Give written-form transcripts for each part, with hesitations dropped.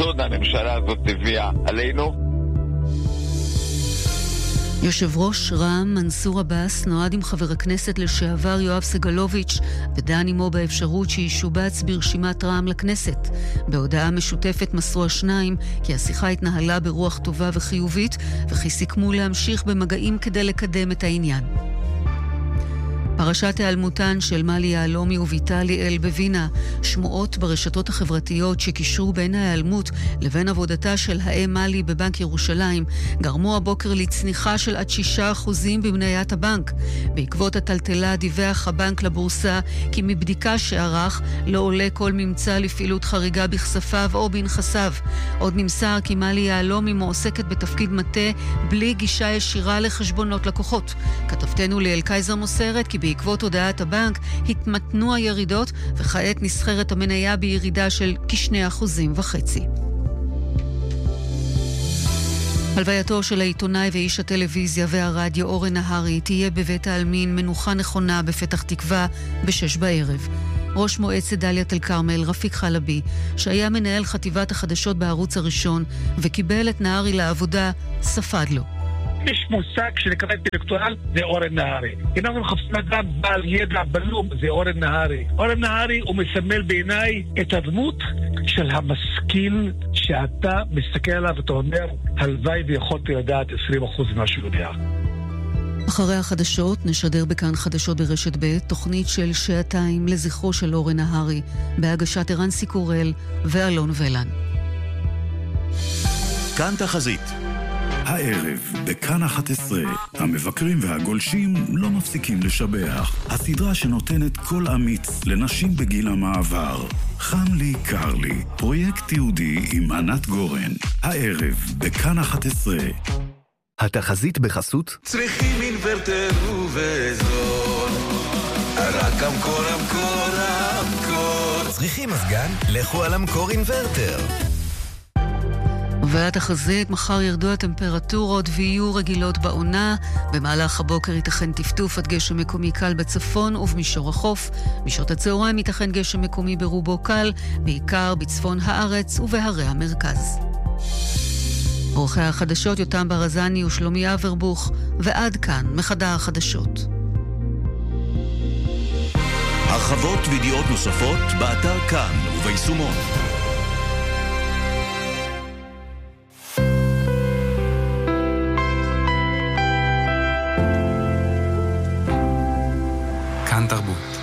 האסון הממשלה הזאת הביאה עלינו. יושב ראש רע"מ מנסור עבאס נועד עם חבר הכנסת לשעבר יואב סגלוביץ' ודן עמו באפשרות שישובץ ברשימת רע"מ לכנסת. בהודעה משותפת מסרו השניים כי השיחה התנהלה ברוח טובה וחיובית וכי סיכמו להמשיך במגעים כדי לקדם את העניין. פרשת העלמותן של מלי יהלומי וביתה ליאל בווינה, שמועות ברשתות החברתיות שקישרו בין ההיעלמות לבין עבודתה של האם מלי בבנק ירושלים, גרמו הבוקר לצניחה של עד 6% במניית הבנק. בעקבות הטלטלה דיווח הבנק לבורסה כי מבדיקה שערך לא עולה כל ממצא לפעילות חריגה בכספיו או בנכסיו. עוד נמסר כי מלי יהלומי מועסקת בתפקיד מטה בלי גישה ישירה לחשבונות לקוחות. כתבתנו ליאל קייזר מוסרת כי בעקבות הודעת הבנק התמתנו הירידות וכעת נסחרת המניה בירידה של כ2.5%. הלווייתו של העיתונאי ואיש הטלוויזיה והרדיו אורן נהרי תהיה בבית העלמין מנוחה נכונה בפתח תקווה ב-18:00. ראש מועצת דליית אל כרמל רפיק חלבי, שהיה מנהל חטיבת החדשות בערוץ הראשון וקיבל את נהרי לעבודה, ספד לו. יש מושג שנקרא אינטלקטואל, זה אורן נהרי. אם אנחנו מחפשים אדם בעל ידע בלום, זה אורן נהרי. אורן נהרי הוא מסמל בעיניי את הדמות של המשכיל שאתה מסתכל עליו ואתה אומר, הלוואי ויכולתי לדעת 20% ממה שהוא יודע. אחרי החדשות נשדר בכאן חדשות ברשת ב' תוכנית של שעתיים לזכרו של אורן נהרי, בהגשת ערן סיקורל ואלון ולן. כאן תחזית. הערב, בכאן 11, המבקרים והגולשים לא מפסיקים לשבח. הסדרה שנותנת קול אמיץ לנשים בגיל המעבר. חם לי, קר לי. פרויקט תיעודי עם ענת גורן. הערב, בכאן 11. התחזית בחסות? צריכים אינוורטר ובזול. רק אמקור, אמקור, אמקור. צריכים מזגן? לכו על אמקור אינוורטר. והתחזית, מחר ירדו הטמפרטורות ויהיו רגילות בעונה. במהלך הבוקר ייתכן טפטוף עד גשם מקומי קל בצפון ובמישור החוף. בשעות הצהריים ייתכן גשם מקומי ברובו קל, בעיקר בצפון הארץ ובהרי המרכז. עורכי החדשות יותם ברזני ושלומי אברבוך, ועד כאן מחדר החדשות. הרחבות וידיעות נוספות באתר כאן וביישומון. כאן תרבות.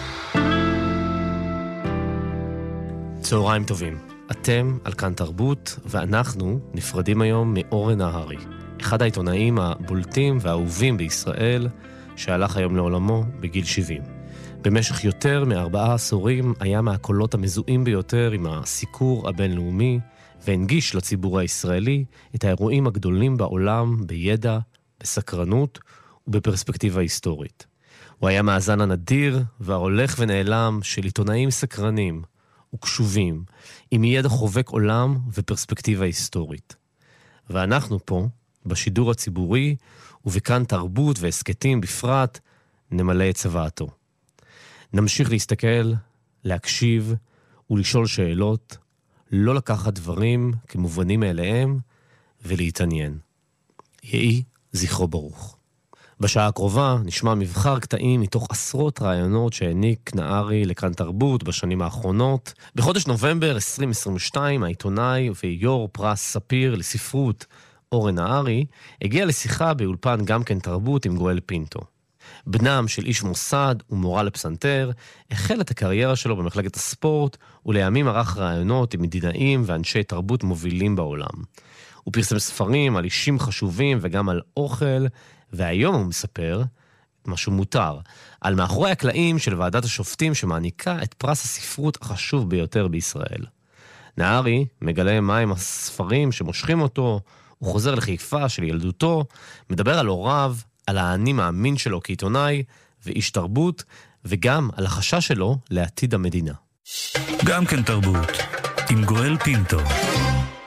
צהריים טובים. אתם על כאן תרבות, ואנחנו נפרדים היום מאורן נהרי, אחד העיתונאים הבולטים והאהובים בישראל, שהלך היום לעולמו בגיל 70. במשך יותר מ4 עשורים היה מהקולות המזוהים ביותר עם הסיקור הבינלאומי, והנגיש לציבור הישראלי את האירועים הגדולים בעולם בידע, בסקרנות ובפרספקטיבה היסטורית. הוא היה מאזן הנדיר וההולך ונעלם של עיתונאים סקרנים וקשובים, עם ידע חובק עולם ופרספקטיבה היסטורית. ואנחנו פה, בשידור הציבורי ובכאן תרבות והסקטים בפרט, נמלא את צוואתו. נמשיך להסתכל, להקשיב ולשאול שאלות, לא לקחת דברים כמובנים מאליהם ולהתעניין. יהי זכרו ברוך. בשעה הקרובה נשמע מבחר קטעים מתוך עשרות רעיונות שהעניק נהרי לכאן תרבות בשנים האחרונות. בחודש נובמבר 2022 העיתונאי ויו"ר פרס ספיר לספרות אורן נהרי הגיע לשיחה באולפן גם כן תרבות עם גואל פינטו. בנם של איש מוסד ומורה לפסנתר, החל את הקריירה שלו במחלקת הספורט ולימים ערך רעיונות עם מדינאים ואנשי תרבות מובילים בעולם. הוא פרסם ספרים על אישים חשובים וגם על אוכל, והיום הוא מספר משהו מותר, על מאחורי הקלעים של ועדת השופטים שמעניקה את פרס הספרות החשוב ביותר בישראל. נהרי מגלה מהם הספרים שמושכים אותו, הוא חוזר לחיפה של ילדותו, מדבר על הוריו, על האני מאמין שלו כעיתונאי ואיש תרבות, וגם על החשש שלו לעתיד המדינה. גם כן תרבות, עם גואל פינטו.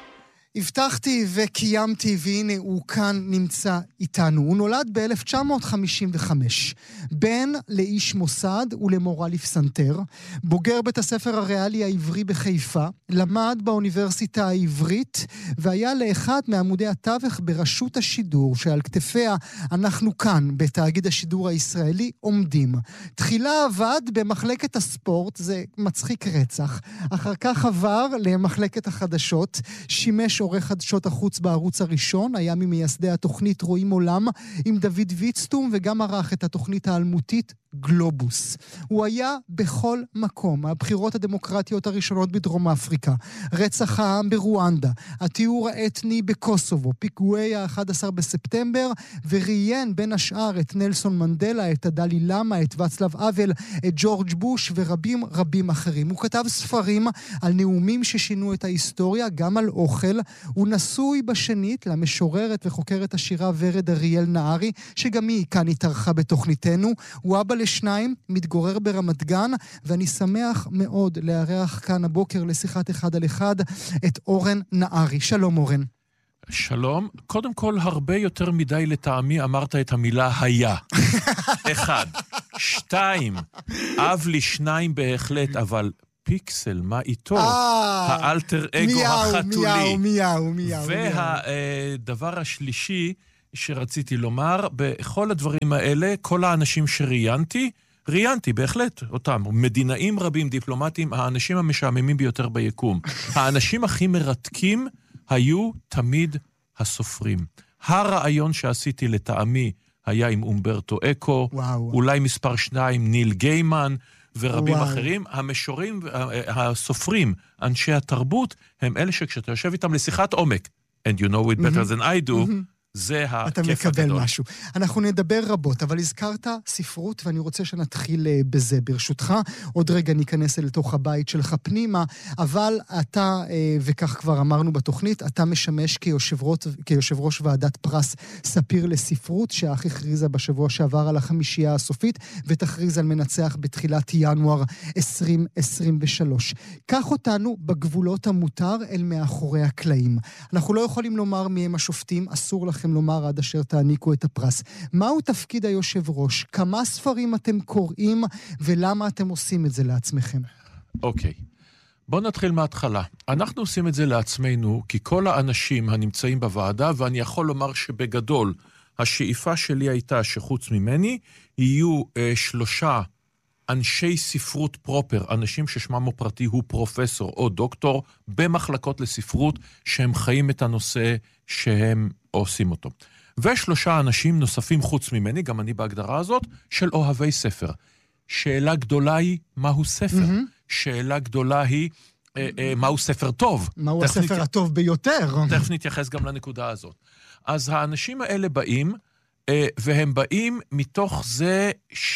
הבטחתי וקיימתי, והנה הוא כאן נמצא איתנו. הוא נולד ב-1955, בן לאיש מוסד ולמורה לפסנתר, בוגר בית הספר הריאלי העברי בחיפה, למד באוניברסיטה העברית, והיה לאחד מעמודי התווך ברשות השידור, שעל כתפיה אנחנו כאן, בתאגיד השידור הישראלי, עומדים. תחילה עבד במחלקת הספורט, זה מצחיק רצח. אחר כך עבר למחלקת החדשות, שימש עורך חדשות החוץ בערוץ הראשון, היה ממייסדי התוכנית רואים עולם עם דוד ויצטום, וגם ערך את התוכנית האלמותית גלובוס. הוא היה בכל מקום, הבחירות הדמוקרטיות הראשונות בדרום אפריקה, רצח העם ברואנדה, התיאור האתני בקוסובו, פיגועי ה-11 בספטמבר, וראיין בין השאר את נלסון מנדלה, את הדלי למה, את ואצלב אבל, את ג'ורג' בוש ורבים רבים אחרים. הוא כתב ספרים על נאומים ששינו את ההיסטוריה, גם על אוכל. הוא נשוי בשנית למשוררת וחוקרת השירה ורד אריאל נהרי, שגם היא כאן התארחה בתוכניתנו. הוא אבא לשניים, מתגורר ברמת גן, ואני שמח מאוד לארח כאן הבוקר לשיחת אחד על אחד את אורן נהרי. שלום אורן. שלום. קודם כל, הרבה יותר מדי לטעמי אמרת את המילה היה. 1. 2. אב לי 2 בהחלט, אבל פיקסל, מה איתו? האלטר אגו החתולי. מיהו. והדבר השלישי שרציתי לומר, בכל הדברים האלה, כל האנשים ראיינתי בהחלט אותם, מדינאים רבים, דיפלומטים, האנשים המשעממים ביותר ביקום. האנשים הכי מרתקים היו תמיד הסופרים. הרעיון שעשיתי לטעמי היה עם אומברטו אקו, אולי מספר 2 ניל גיימן, ורבים אחרים. המשוררים, הסופרים, אנשי התרבות, הם אלה שכשאתה יושב איתם לשיחת עומק, and you know it better than I do, זה אתה מקבל משהו. אנחנו נדבר רבות, אבל הזכרת ספרות, ואני רוצה שנתחיל בזה. ברשותך, עוד רגע ניכנס אל תוך הבית שלך פנימה, אבל אתה, וכך כבר אמרנו בתוכנית, אתה משמש כיושב ראש ועדת פרס ספיר לספרות, שאך הכריזה בשבוע שעבר על החמישייה הסופית, ותכריז על מנצח בתחילת ינואר 2023. קח אותנו בגבולות המותר אל מאחורי הקלעים. אנחנו לא יכולים לומר מי הם השופטים, אסור לכם לומר עד אשר תעניקו את הפרס. מהו תפקיד היושב ראש? כמה ספרים אתם קוראים ולמה אתם עושים את זה לעצמכם? אוקיי. בואו נתחיל מההתחלה. אנחנו עושים את זה לעצמנו כי כל האנשים הנמצאים בוועדה, ואני יכול לומר שבגדול השאיפה שלי הייתה שחוץ ממני יהיו 3 אנשי ספרות פרופר, אנשים ששמם הפרטי הוא פרופסור או דוקטור, במחלקות לספרות שהם חיים את הנושא שהם עושים אותו. ו3 אנשים נוספים חוץ ממני, גם אני בהגדרה הזאת, של אוהבי ספר. שאלה גדולה היא, מהו ספר? שאלה גדולה היא, מהו ספר טוב? מהו הספר הטוב ביותר? תכף נתייחס גם לנקודה הזאת. אז האנשים האלה באים, והם באים מתוך זה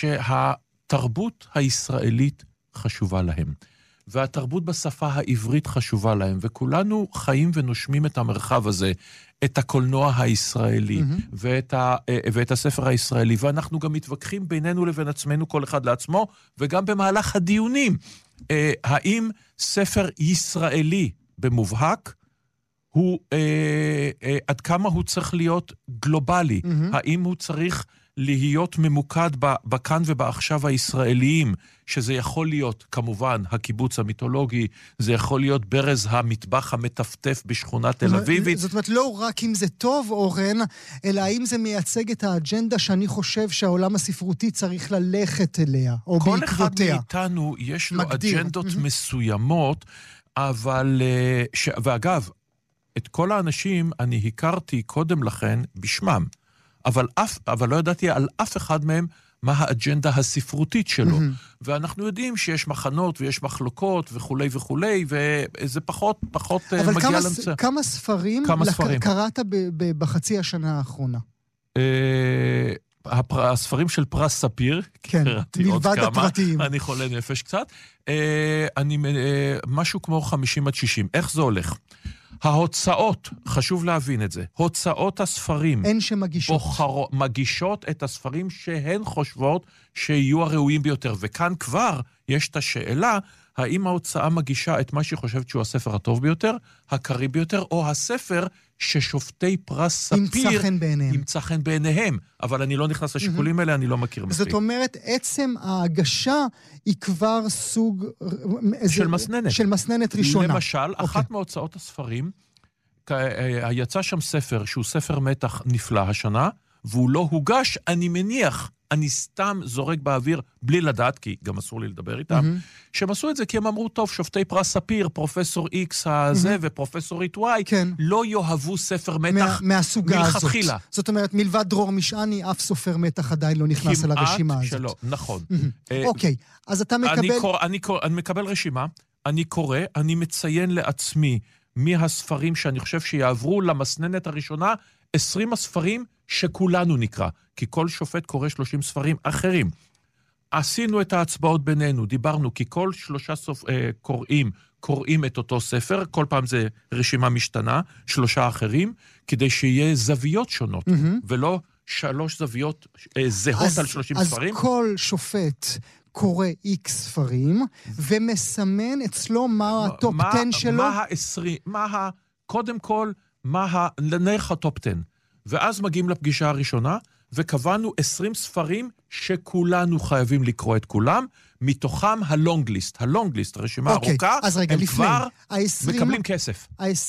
שהתרבות הישראלית חשובה להם. והתרבות בשפה העברית חשובה להם, וכולנו חיים ונושמים את המרחב הזה, את הקולנוע הישראלי, ואת הספר הישראלי, ואנחנו גם מתווכחים בינינו לבין עצמנו, כל אחד לעצמו, וגם במהלך הדיונים, האם ספר ישראלי במובהק, הוא, עד כמה הוא צריך להיות גלובלי, האם הוא צריך להיות ממוקד בכאן ובעכשיו הישראליים, שזה יכול להיות כמובן הקיבוץ המיתולוגי, זה יכול להיות ברז המטבח המטפטף בשכונת תל אביבית. זאת אומרת, לא רק אם זה טוב, אורן, אלא האם זה מייצג את האג'נדה שאני חושב שהעולם הספרותי צריך ללכת אליה, או בעקבותיה. כל אחד מאיתנו יש לו אג'נדות מסוימות, אבל, ואגב, את כל האנשים אני הכרתי קודם לכן בשמם. אבל לא ידעתי על אף אחד מהם מה האג'נדה הספרותית שלו. ואנחנו יודעים שיש מחנות ויש מחלוקות וכולי וכולי, וזה פחות מגיע לנושא. אבל כמה ספרים קראת בחצי השנה האחרונה? הספרים של פרס ספיר, כן, מלבד הפרטיים. אני חולה נפש קצת. משהו כמו 50 עד 60. איך זה הולך? ההוצאות, חשוב להבין את זה, הוצאות הספרים, הן שמגישות. מגישות את הספרים שהן חושבות שיהיו הראויים ביותר, וכאן כבר יש את השאלה, האם ההוצאה מגישה את מה שהיא חושבת שהוא הספר הטוב ביותר, הקריא ביותר, או הספר ששופטי פרס ספיר ימצא חן בעיניהם. אבל אני לא נכנס לשיקולים האלה, אני לא מכיר מספיק. זאת אומרת, עצם ההגשה היא כבר סוג של מסננת. של מסננת ראשונה. למשל, אחת מהוצאות הספרים, יצא שם ספר שהוא ספר מתח נפלא השנה, והוא לא הוגש, אני מניח, אני סתם זורק באוויר בלי לדעת, כי גם אסור לי לדבר איתם, שהם עשו את זה כי הם אמרו, טוב, שופטי פרס ספיר, פרופסור X הזה ופרופסורית Y, לא יאהבו ספר מתח מלכתחילה. זאת אומרת, מלבד דרור משעני, אף סופר מתח עדיין לא נכנס על הרשימה הזאת. כמעט שלא, נכון. אוקיי, אז אתה מקבל... אני מקבל רשימה, אני קורא, אני מציין לעצמי מי הספרים שאני חושב שיעברו למסננת הראשונה, 20 הספרים שכולנו נקרא, כי כל שופט קורא 30 ספרים אחרים. עשינו את ההצבעות בינינו, דיברנו, כי כל 3 קוראים את אותו ספר, כל פעם זה רשימה משתנה, 3 אחרים, כדי שיהיה זוויות שונות, ולא 3 זוויות זהות על 30 ספרים. אז כל שופט קורא X ספרים, ומסמן אצלו מה הטופ 10 שלו. קודם כל, נלך הטופ 10. ואז מגיעים לפגישה הראשונה, וקבענו 20 ספרים שכולנו חייבים לקרוא את כולם, מתוכם הלונגליסט. הלונגליסט, הרשימה ארוכה, הם כבר מקבלים כסף.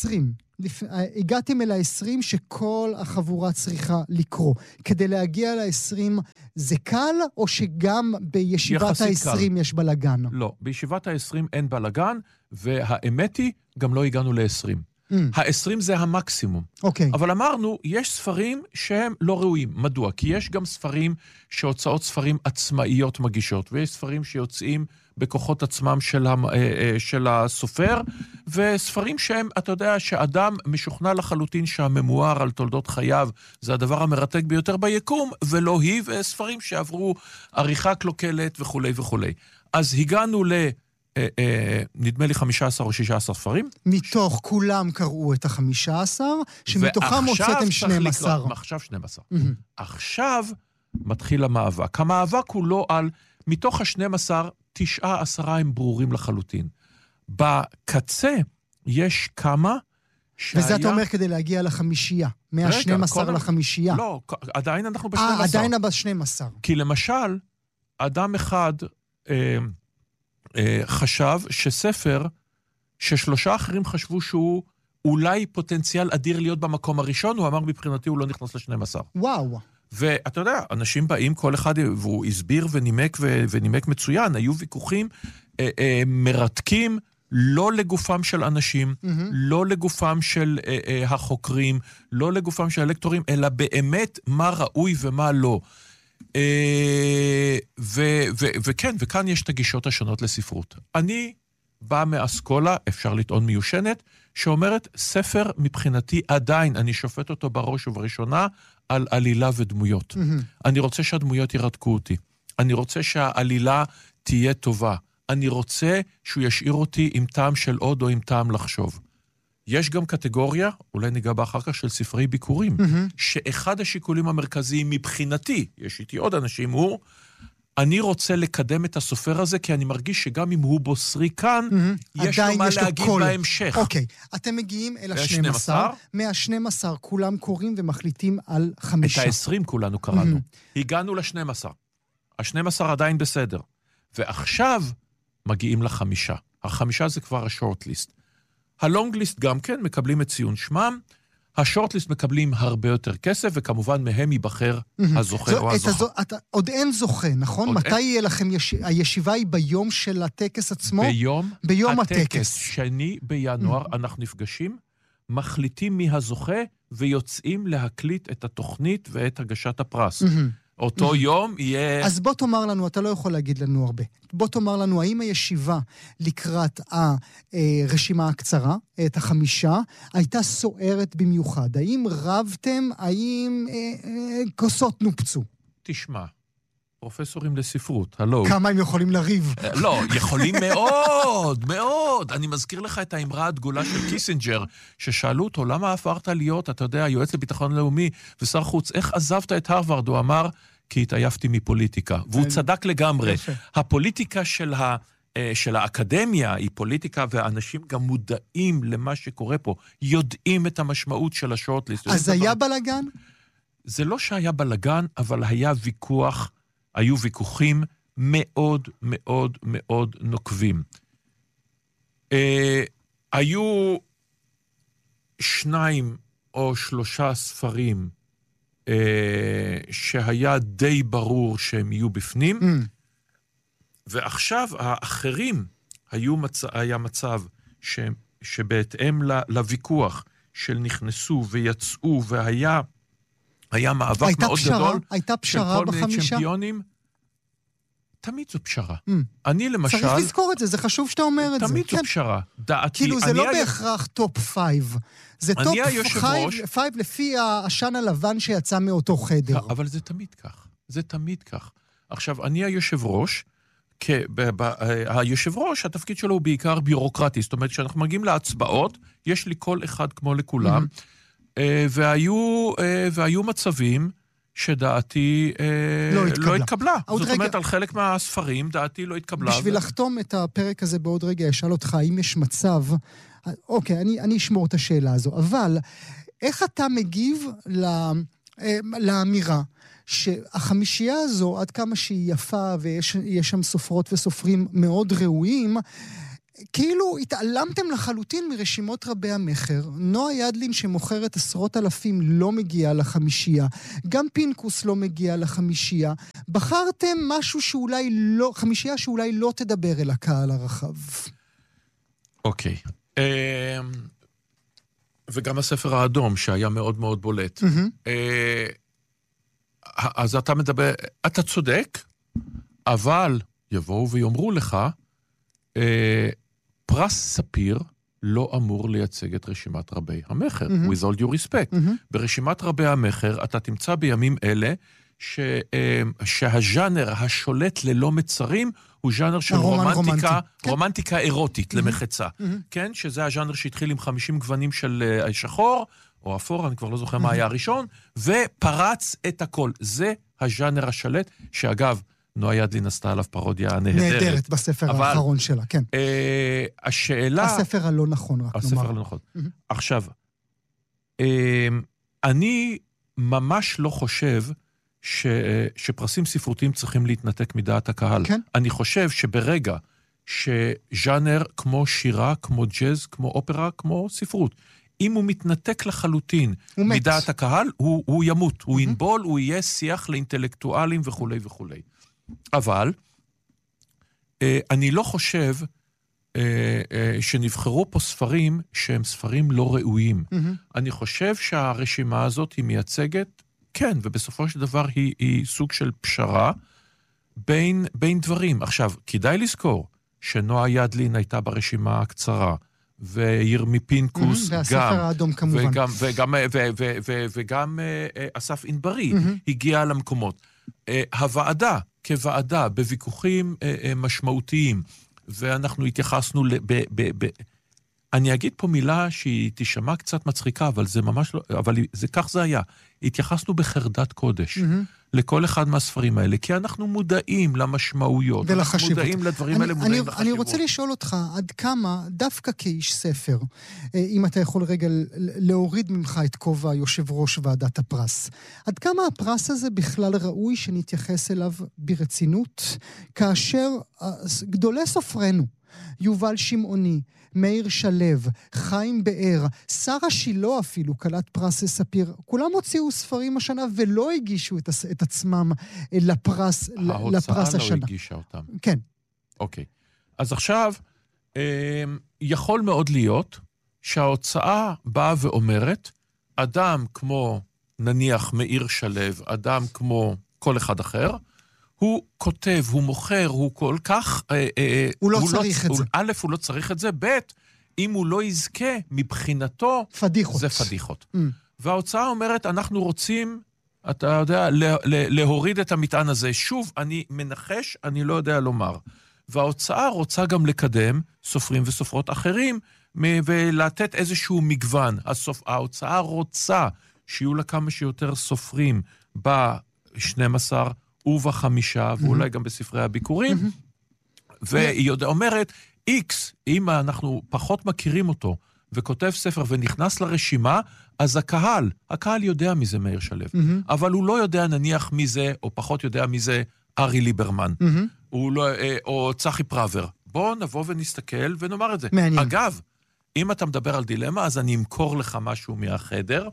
הגעתם אל ה-20 שכל החבורה צריכה לקרוא. כדי להגיע ל-20 זה קל, או שגם בישיבת ה-20 יש בלגן? לא, בישיבת ה-20 אין בלגן, והאמת היא, גם לא הגענו ל-20. ה-20 זה המקסימום. אבל אמרנו, יש ספרים שהם לא ראויים. מדוע? כי יש גם ספרים שהוצאות ספרים עצמאיות מגישות, ויש ספרים שיוצאים בכוחות עצמם של הסופר, וספרים שהם, אתה יודע, שאדם משוכנע לחלוטין שהממואר על תולדות חייו זה הדבר המרתק ביותר ביקום, ולא היא, וספרים שעברו עריכה קלוקלת וכו' וכו'. אז הגענו נדמה לי 15 או 16 ספרים. מתוך כולם קראו את ה-15, שמתוכם הוצאתם 12. עכשיו 12. עכשיו מתחיל המאבק. המאבק הוא לא על, מתוך ה-12, 9-10 הם ברורים לחלוטין. בקצה יש כמה שהיה... וזה אתה אומר כדי להגיע לחמישייה. מה-12 לחמישייה. לא, עדיין אנחנו ב-12. עדיין ב-12. כי למשל, אדם אחד... חשב שספר ש3 אחרים חשבו שהוא אולי פוטנציאל אדיר להיות במקום הראשון, הוא אמר מבחינתי הוא לא נכנס ל-12. וואו. ואתה יודע, אנשים באים כל אחד, והוא הסביר ונימק מצוין, היו ויכוחים מרתקים, לא לגופם של אנשים, לא לגופם של החוקרים, לא לגופם של הלקטורים, אלא באמת מה ראוי ומה לא. וכן, וכאן יש את הגישות השונות לספרות. אני בא מאסכולה, אפשר לטעון מיושנת, שאומרת, ספר מבחינתי עדיין, אני שופט אותו בראש ובראשונה, על עלילה ודמויות. אני רוצה שהדמויות ירתקו אותי. אני רוצה שהעלילה תהיה טובה. אני רוצה שהוא ישאיר אותי עם טעם של עוד או עם טעם לחשוב. יש גם קטגוריה, אולי ניגע בה אחר כך, של ספרי ביקורים, שאחד השיקולים המרכזיים מבחינתי, יש איתי עוד אנשים, הוא, אני רוצה לקדם את הסופר הזה, כי אני מרגיש שגם אם הוא בוסרי כאן, יש לו מה להגיד בהמשך. אוקיי, אתם מגיעים אל ה-12, מה-12 כולם קוראים ומחליטים על 5. את ה-20 כולנו קראנו. הגענו ל-12. ה-12 עדיין בסדר. ועכשיו מגיעים ל5. ה5 זה כבר השורטליסט. הלונגליסט גם כן מקבלים את ציון שמם, השורטליסט מקבלים הרבה יותר כסף, וכמובן מהם ייבחר הזוכה או הזוכה. עוד אין זוכה, נכון? מתי יהיה לכם, הישיבה היא ביום של הטקס עצמו? ביום הטקס. 2 בינואר אנחנו נפגשים, מחליטים מי הזוכה, ויוצאים להקליט את התוכנית ואת הגשת הפרס. אותו יום יהיה... אז בוא תאמר לנו, אתה לא יכול להגיד לנו הרבה. בוא תאמר לנו, האם הישיבה לקראת הרשימה הקצרה, את 5, הייתה סוערת במיוחד? האם רבתם? האם כוסות נופצו? תשמע, פרופסורים לספרות, הלו. כמה הם יכולים לריב? לא, יכולים מאוד, מאוד. אני מזכיר לך את האמרה הדגולה של קיסינג'ר, ששאלו אותו, למה הפרת להיות, אתה יודע, יועץ לביטחון לאומי ושר חוץ, איך עזבת את הרווארד? הוא אמר, כי התעייפתי מפוליטיקה. והוא צדק לגמרי. הפוליטיקה של של האקדמיה, היא פוליטיקה, והאנשים גם מודעים למה שקורה פה, יודעים את המשמעות של השורטליסט. אז היה בלגן? זה לא שהיה בלגן, אבל היה ויכוח, היו ויכוחים מאוד מאוד מאוד נוקבים. היו 2 או 3 ספרים שהיה די ברור שהם יהיו בפנים, ועכשיו האחרים היה מצב שבהתאם לוויכוח של נכנסו ויצאו, והיה מאבק מאוד גדול של כל מיני צ'מפיונים. תמיד זו פשרה. אני למשל... צריך לזכור את זה, זה חשוב שאתה אומר את זה. תמיד זו פשרה. כאילו זה לא בהכרח טופ 5. זה טופ 5 לפי העשן הלבן שיצא מאותו חדר. אבל זה תמיד כך. זה תמיד כך. עכשיו, אני היושב ראש, היושב ראש, התפקיד שלו הוא בעיקר בירוקרטי. זאת אומרת, כשאנחנו מגיעים להצבעות, יש לי כל אחד כמו לכולם, והיו מצבים שדעתי לא התקבלה. זאת אומרת, על חלק מהספרים דעתי לא התקבלה. בשביל לחתום את הפרק הזה בעוד רגע, אשאל אותך, האם יש מצב... אוקיי, אני אשמור את השאלה הזו, אבל איך אתה מגיב לאמירה שהחמישייה הזו, עד כמה שהיא יפה, ויש שם סופרות וסופרים מאוד ראויים, כאילו התעלמתם לחלוטין מרשימות רבי המחר. נועה ידלין שמוכרת 10,000 לא מגיעה לחמישייה. גם פינקוס לא מגיע לחמישייה. בחרתם משהו שאולי לא, חמישייה שאולי לא תדבר אל הקהל הרחב. אוקיי. וגם הספר האדום שהיה מאוד מאוד בולט. אז אתה מדבר, אתה צודק, אבל יבואו ויאמרו לך, פרס ספיר לא אמור לייצג את רשימת רבי המחר, with all due respect. ברשימת רבי המחר אתה תמצא בימים אלה שהז'אנר השולט ללא מצרים הוא ז'אנר של רומנטיקה אירוטית למחצה. כן? שזה הז'אנר שהתחיל עם 50 גוונים של שחור, או אפור, אני כבר לא זוכר מה היה הראשון, ופרץ את הכל. זה הז'אנר השלט, שאגב, נועה ידלין עשתה עליו פרודיה נהדרת. נהדרת בספר האחרון שלה, כן. השאלה... הספר הלא נכון, רק נאמר. הספר הלא נכון. עכשיו, אני ממש לא חושב שפרסים ספרותיים צריכים להתנתק מדעת הקהל. כן. אני חושב שברגע שז'אנר כמו שירה, כמו ג'אז, כמו אופרה, כמו ספרות, אם הוא מתנתק לחלוטין מדעת הקהל, הוא ימות, הוא ינבול, הוא יהיה שיח לאינטלקטואלים וכו' וכו'. אבל אני לא חושב שנבחרו פה ספרים שהם ספרים לא ראויים. אני חושב שהרשימה הזאת היא מייצגת, כן, ובסופו של דבר היא סוג של פשרה בין דברים. עכשיו, כדאי לזכור שנועה ידלין הייתה ברשימה הקצרה, וירמי פינקוס גם, וגם אסף אינברי הגיע למקומות. הוועדה, כוועדה, בוויכוחים משמעותיים, ואנחנו התייחסנו אני אגיד פה מילה שהיא תשמע קצת מצחיקה, אבל זה ממש לא, אבל כך זה היה. התייחסנו בחרדת קודש לכל אחד מהספרים האלה, כי אנחנו מודעים למשמעויות, אנחנו מודעים לדברים האלה, מודעים לחשיבות. אני רוצה לשאול אותך, עד כמה, דווקא כאיש ספר, אם אתה יכול רגע להוריד ממך את כובע יושב ראש ועדת הפרס, עד כמה הפרס הזה בכלל ראוי שנתייחס אליו ברצינות, כאשר גדולי סופרנו, יובל שמעוני, מאיר שלו, חיים באר, שרה שילה אפילו, קלת פרס ספיר, כולם הוציאו ספרים השנה ולא הגישו את עצמם לפרס השנה. ההוצאה לא הגישה אותם. כן. אוקיי. אז עכשיו, יכול מאוד להיות שההוצאה באה ואומרת, אדם כמו נניח מאיר שלו, אדם כמו כל אחד אחר, הוא כותב, הוא מוכר, הוא כל כך... הוא לא צריך את זה. א', הוא לא צריך את זה, ב', אם הוא לא יזכה, מבחינתו... פדיחות. זה פדיחות. וההוצאה אומרת, אנחנו רוצים, אתה יודע, להוריד את המטען הזה. שוב, אני מנחש, אני לא יודע לומר. וההוצאה רוצה גם לקדם סופרים וסופרות אחרים, ולתת איזשהו מגוון. ההוצאה רוצה שיהיו לה כמה שיותר סופרים ב-12 וב-5, ואולי גם בספרי הביקורים, והיא אומרת, X, אם אנחנו פחות מכירים אותו, וכותב ספר ונכנס לרשימה, אז הקהל יודע מי זה מאיר שלו. אבל הוא לא יודע נניח מי זה, או פחות יודע מי זה ארי ליברמן, או צחי פראבר. בואו נבוא ונסתכל ונאמר את זה. מעניין. אגב, אם אתה מדבר על דילמה, אז אני אמכור לך משהו מהחדר.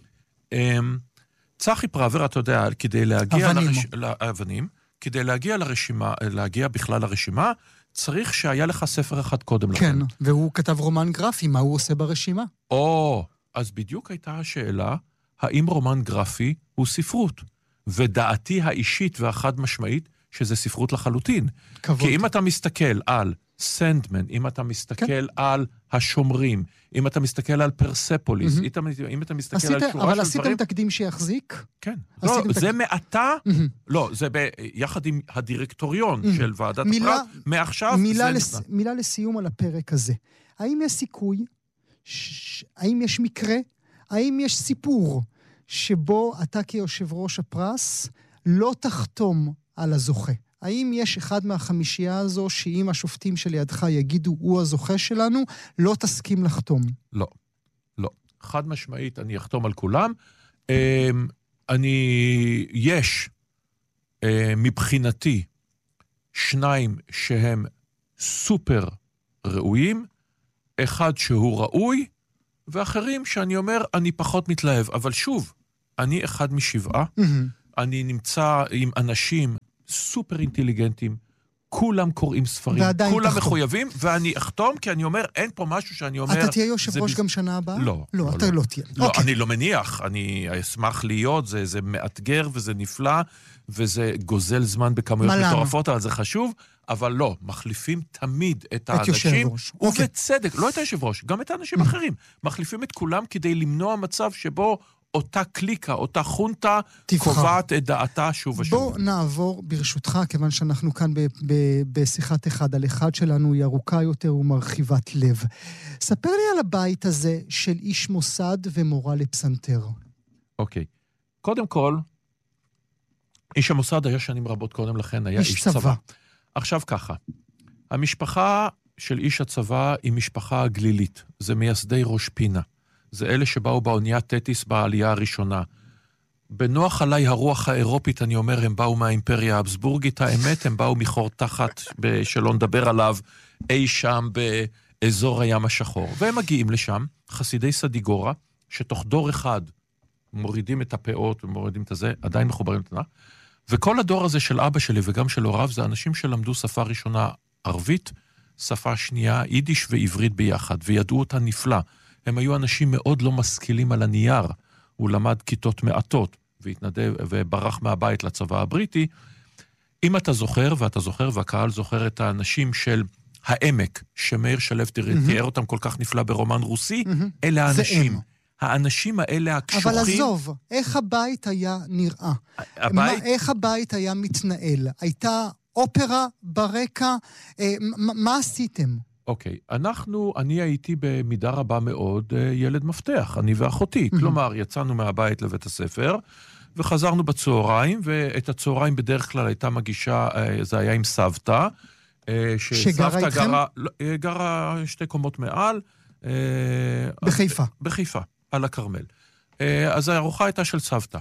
צחי פראבר, אתה יודע, כדי להגיע לאבנים, כדי להגיע לרשימה, להגיע בכלל לרשימה, צריך שהיה לך ספר אחד קודם לכן. כן, והוא כתב רומן גרפי, מה הוא עושה ברשימה? אז בדיוק הייתה השאלה, האם רומן גרפי הוא ספרות? ודעתי האישית והחד משמעית, שזה ספרות לחלוטין. כבוד. כי אם אתה מסתכל על סנדמן, אם אתה מסתכל על השומרים, אם אתה מסתכל על פרספוליס, אם אתה מסתכל על שורה של דברים... אבל עשיתם תקדים שיחזיק? כן. לא, זה מעתה, לא, זה יחד עם הדירקטוריון של ועדת הפרט, מעכשיו זה... מילה לסיום על הפרק הזה. האם יש סיכוי, האם יש מקרה, האם יש סיפור, שבו אתה כיושב ראש הפרס לא תחתום על הזוכה? האם יש אחד מהחמישייה הזו שאם השופטים שלידך יגידו הוא הזוכה שלנו, לא תסכים לחתום? לא, לא. חד משמעית אני אחתום על כולם. יש מבחינתי שניים שהם סופר ראויים, אחד שהוא ראוי, ואחרים שאני אומר אני פחות מתלהב. אבל שוב, אני אחד משבעה, אני נמצא עם אנשים סופר אינטליגנטים, כולם קוראים ספרים, כולם מחויבים, ואני אחתום, כי אני אומר, אין פה משהו שאני אומר... אתה תהיה יושב ראש גם שנה הבאה? לא. לא, אתה לא תהיה. לא, אני לא מניח, אני אשמח להיות, זה מאתגר וזה נפלא, וזה גוזל זמן בכמויות מטורפות, אבל זה חשוב, אבל לא, מחליפים תמיד את האנשים, ובצדק, לא את היושב ראש, גם את האנשים האחרים, מחליפים את כולם כדי למנוע מצב שבו אותה קליקה, אותה חונטה, קובעת את דעתה שוב ושוב. בוא נעבור ברשותך, כיוון שאנחנו כאן בשיחת אחד על אחד שלנו, היא ארוכה יותר ומרחיבת לב. ספר לי על הבית הזה של איש מוסד ומורה לפסנתר. אוקיי. קודם כל, איש המוסד היה שנים רבות קודם לכן, היה איש צבא. עכשיו ככה, המשפחה של איש הצבא היא משפחה גלילית, זה מייסדי ראש פינה. זה אלה שבאו באוניית טטיס בעלייה הראשונה. בנוח עליי הרוח האירופית, אני אומר, הם באו מהאימפריה האבסבורגית, האמת, הם באו מחור תחת, שלא נדבר עליו, אי שם באזור הים השחור. והם מגיעים לשם, חסידי סדיגורה, שתוך דור אחד מורידים את הפאות ומורידים את הזה, עדיין מחוברים לתנאה, וכל הדור הזה של אבא שלי וגם של הוריו, זה אנשים שלמדו שפה ראשונה ערבית, שפה שנייה, יידיש ועברית ביחד, וידעו אותה נפלא. הם היו אנשים מאוד לא משכילים על הנייר. הוא למד כיתות מעטות, והתנדב וברח מהבית לצבא הבריטי. אם אתה זוכר, ואתה זוכר, והקהל זוכר את האנשים של העמק, שמאיר שלו תיאר אותם כל כך נפלא ברומן רוסי, אלה האנשים. האנשים האלה הקשוחים... אבל עזוב, איך הבית היה נראה? איך הבית היה מתנהל? הייתה אופרה ברקע? מה עשיתם? אוקיי, אני הייתי במידה רבה מאוד ילד מפתח, אני ואחותי. כלומר, יצאנו מהבית לבית הספר, וחזרנו בצהריים, ואת הצהריים בדרך כלל הייתה מגישה, זה היה עם סבתא, שגרה איתכם? גרה 2 קומות מעל. בחיפה. בחיפה, על הכרמל. אז הארוחה הייתה של סבתא.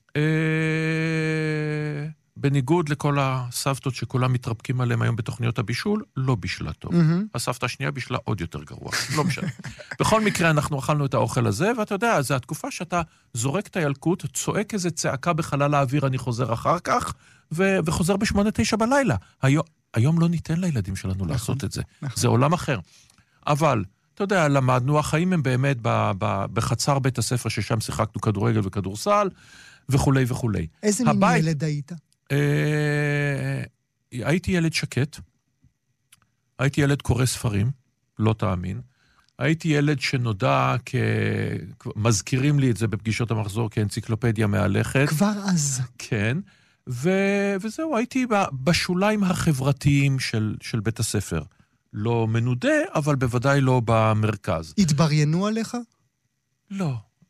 בניגוד לכל הסבתות שכולם מתרפקים עליהם היום בתוכניות הבישול, לא בישלה טוב. הסבתא השנייה בישלה עוד יותר גרוע. לא משנה. בכל מקרה, אנחנו אכלנו את האוכל הזה, ואתה יודע, זו התקופה שאתה זורק את הילקוט, צועק איזה צעקה בחלל האוויר, אני חוזר אחר כך, וחוזר ב8-9 בלילה. היום לא ניתן לילדים שלנו לעשות את זה. זה עולם אחר. אבל, אתה יודע, למדנו, החיים הם באמת בחצר בית הספר, ששם שיחקנו כדורגל וכדורסל, וכולי וכולי. איזה מין ילד היית? הייתי ילד שקט, הייתי ילד קורא ספרים, לא תאמין, הייתי ילד שנודע מזכירים לי את זה בפגישות המחזור כאנציקלופדיה מהלכת. כבר אז. כן, וזהו, הייתי בשוליים החברתיים של בית הספר. לא מנודה, אבל בוודאי לא במרכז. התבריינו עליך? לא.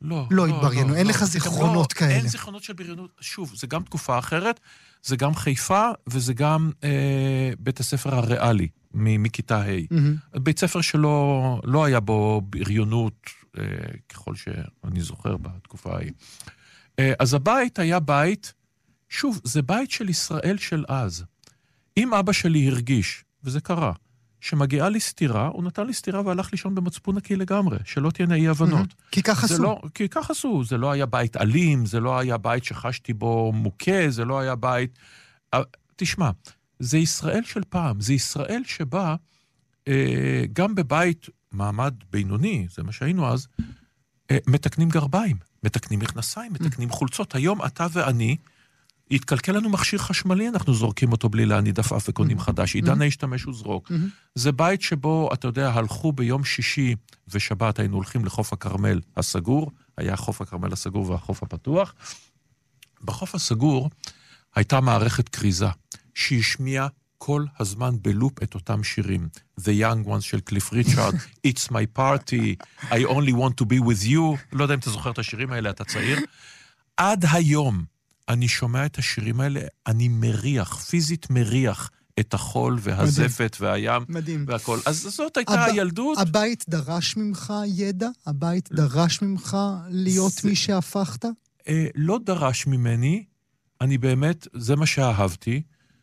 לא התבריינו, אין לך זיכרונות כאלה. אין זיכרונות של בריונות. שוב, זה גם תקופה אחרת, זה גם חיפה, וזה גם בית הספר הריאלי, מכיתה ה'. בית ספר שלו לא היה בו בריונות, ככל שאני זוכר בתקופה ההיא. אז הבית היה בית, שוב, זה בית של ישראל של אז. אם אבא שלי הרגיש, וזה קרה, שמגיעה לי סתירה, הוא נתן לי סתירה והלך לישון במצפון נקי לגמרי, שלא תהיינה אי הבנות. כי כך עשו. כי כך עשו, זה לא היה בית אלים, זה לא היה בית שחשתי בו מוכה, זה לא היה בית... תשמע, זה ישראל של פעם, זה ישראל שבה, גם בבית מעמד בינוני, זה מה שהיינו אז, מתקנים גרביים, מתקנים מכנסיים, מתקנים חולצות. היום אתה ואני, התקלקל לנו מכשיר חשמלי, אנחנו זורקים אותו בלי להניד עפעף וקונים חדש. עידן ההשתמש וזרוק. זה בית שבו, אתה יודע, הלכו ביום שישי ושבת, היינו הולכים לחוף הכרמל הסגור, היה חוף הכרמל הסגור והחוף הפתוח. בחוף הסגור הייתה מערכת קריזה, שהשמיעה כל הזמן בלופ את אותם שירים. The Young Ones של קליף ריצ'ארד, It's My Party, I Only Want to Be With You, לא יודע אם אתה זוכר את השירים האלה, אתה צעיר. עד היום, אני שומע את השירים האלה, אני מריח, פיזית מריח את החול והזפת והים והכל. אז זאת הייתה הילדות. הבית דרש ממך ידע? הבית דרש ממך להיות מי שהפכת? לא דרש ממני, אני באמת, זה מה שאהבתי,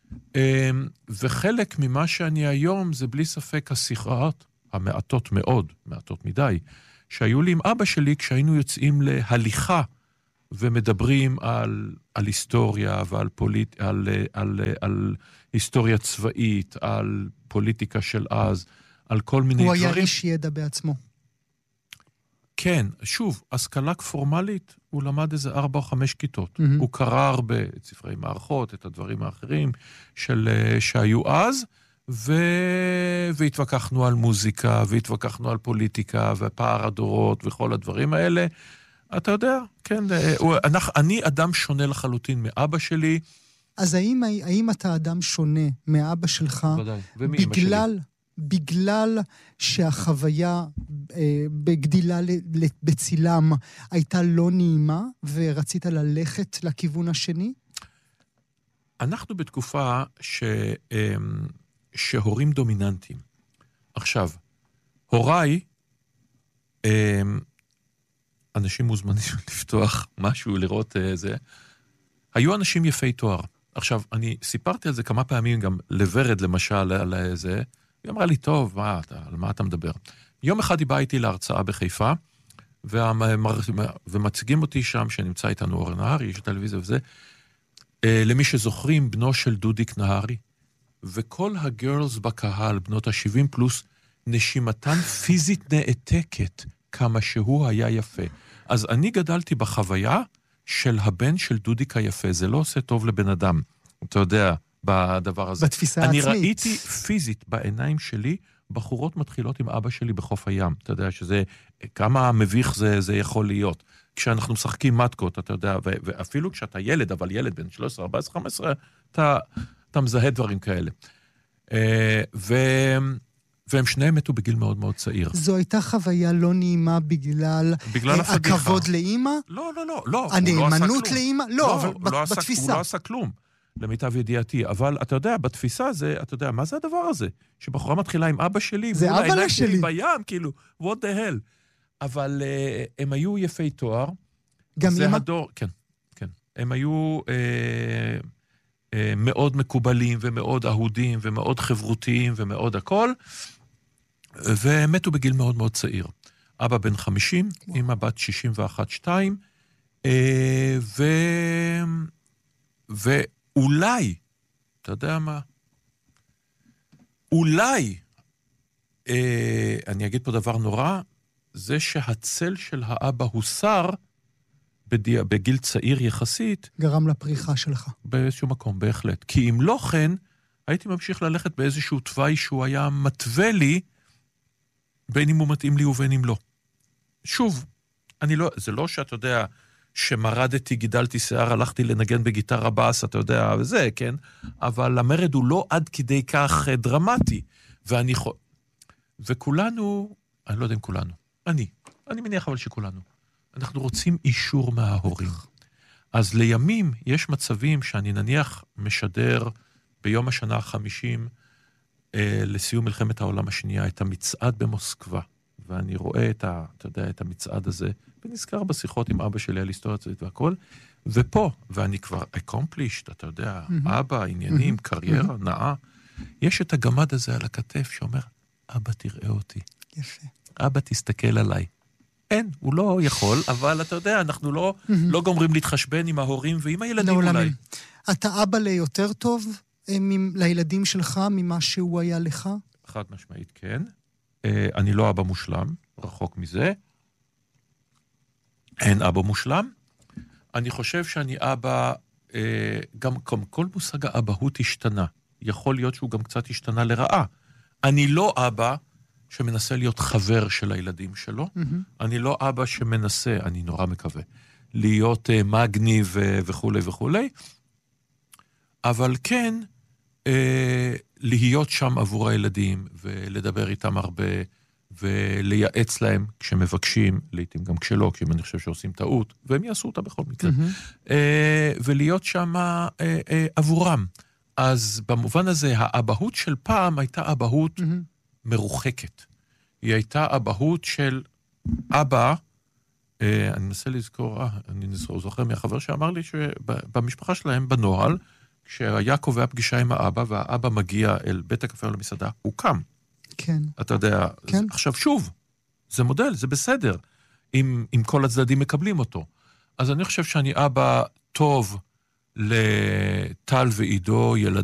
וחלק ממה שאני היום זה בלי ספק השיחות המעטות מאוד, מעטות מדי, שהיו לי עם אבא שלי כשהיינו יוצאים להליכה, ומדברים על היסטוריה ועל על היסטוריה צבאית, על פוליטיקה של אז, על כל מיני דברים. הוא היה איש ידע בעצמו. כן, שוב, השכלה פורמלית, הוא למד איזה 4 או 5 כיתות. הוא קרא הרבה את ספרי מערכות, את הדברים האחרים שהיו אז, והתווכחנו על מוזיקה, והתווכחנו על פוליטיקה, ופער הדורות וכל הדברים האלה. אתה יודע, כן, אני אדם שונה לחלוטין מאבא שלי. אז האם אתה אדם שונה מאבא שלך, בגלל שהחוויה בגדילה בצילם הייתה לא נעימה, ורצית ללכת לכיוון השני? אנחנו בתקופה שהורים דומיננטיים. עכשיו, הוריי, אנשים מוזמנים לפתוח משהו, לראות זה. היו אנשים יפי תואר. עכשיו, אני סיפרתי על זה כמה פעמים, גם לוורד למשל, על זה. היא אמרה לי, טוב, על מה אתה מדבר? יום אחד היא באה איתי להרצאה בחיפה, ומציגים אותי שם, שנמצא איתנו אורן נהרי, יש טלוויזיה וזה, למי שזוכרים, בנו של דודיק נהרי, וכל הגרלס בקהל, בנות ה-70 פלוס, נשימתן פיזית נעתקת, כמה שהוא היה יפה. אז אני גדלתי בחוויה של הבן של דודיק היפה, זה לא עושה טוב לבן אדם, אתה יודע, בדבר הזה. בתפיסה עצמית. אני ראיתי פיזית בעיניים שלי, בחורות מתחילות עם אבא שלי בחוף הים, אתה יודע שזה, כמה מביך זה יכול להיות. כשאנחנו משחקים מתקות, אתה יודע, ואפילו כשאתה ילד, אבל ילד בן 13, 14, 15, אתה מזהה דברים כאלה. והם שניהם מתו בגיל מאוד מאוד צעיר. זו הייתה חוויה לא נעימה בגלל הכבוד לאמא? לא. הנאמנות לאמא? לא, אבל בתפיסה. הוא לא עשה כלום, למיטב ידיעתי. אבל אתה יודע, בתפיסה זה, אתה יודע, מה זה הדבר הזה? שבחורה מתחילה עם אבא שלי, זה אבא שלי. בים, כאילו, what the hell. אבל הם היו יפי תואר. גם אמא? כן. הם היו מאוד מקובלים ומאוד אהודים ומאוד חברותיים ומאוד הכל, ומתו בגיל מאוד מאוד צעיר. אבא בן 50, אמא בת 61-2, ואולי, אתה יודע מה? אולי, אני אגיד פה דבר נורא, זה שהצל של האבא הוסר בגיל צעיר יחסית. גרם לפריחה שלך. באיזשהו מקום, בהחלט. כי אם לא כן, הייתי ממשיך ללכת באיזשהו תוואי שהוא היה מתווה לי, בין אם הוא מתאים לי ובין אם לא. שוב, זה לא שאתה יודע, שמרדתי, גידלתי שיער, הלכתי לנגן בגיטרה בס, אתה יודע, וזה, כן? אבל המרד הוא לא עד כדי כך דרמטי. וכולנו, אני לא יודע אם כולנו, אני מניח אבל שכולנו, אנחנו רוצים אישור מההורים. אז לימים יש מצבים שאני נניח משדר ביום השנה ה-50 לסיום מלחמת העולם השנייה את המצעד במוסקבה, ואני רואה את המצעד הזה, ונזכר בשיחות עם אבא שלי על היסטוריה צבאית והכל, ופה, ואני כבר accomplished, אתה יודע, אבא, עניינים, קריירה, נאה, יש את הגמד הזה על הכתף שאומר, אבא תראה אותי. יפה. אבא תסתכל עליי. אין, הוא לא יכול, אבל אתה יודע, אנחנו לא גומרים להתחשבן עם ההורים ועם הילדים אולי. אתה אבא ליותר טוב לילדים שלך ממה שהוא היה לך? חד משמעית, כן. אני לא אבא מושלם, רחוק מזה. אין אבא מושלם. אני חושב שאני אבא, גם כל מושג האבהות השתנה. יכול להיות שהוא גם קצת השתנה לרעה. אני לא אבא שמנסה להיות חבר של הילדים שלו. אני לא אבא שמנסה, אני נורא מקווה, להיות מגניב וכו' וכו'. אבל כן, להיות שם עבור הילדים, ולדבר איתם הרבה, ולייעץ להם כשמבקשים, לעתים גם כשלא, כי אם אני חושב שעושים טעות, והם יעשו אותה בכל מקרה. ולהיות שם עבורם. אז במובן הזה, האבהות של פעם הייתה אבהות מרוחקת. היא הייתה אבהות של אבא, אני מנסה לזכור, אני זוכר מהחבר שאמר לי שבמשפחה שלהם בנוהל, כשהיה קובע פגישה עם האבא, והאבא מגיע אל בית הקפה או למסעדה, הוא קם. כן. אתה יודע, כן. עכשיו שוב, זה מודל, זה בסדר, אם כל הצדדים מקבלים אותו. אז אני חושב שאני אבא טוב לטל ועידו, ילדים,